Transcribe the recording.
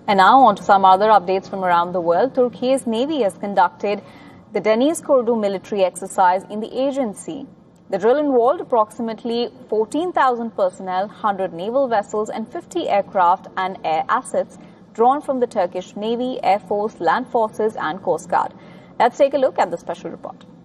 And now on to some other updates from around the world. Turkey's Navy has conducted the Deniz Kurdu military exercise in the Aegean Sea. The drill involved approximately 14,000 personnel, 100 naval vessels and 50 aircraft and air assets drawn from the Turkish Navy, Air Force, Land Forces and Coast Guard. Let's take a look at the special report.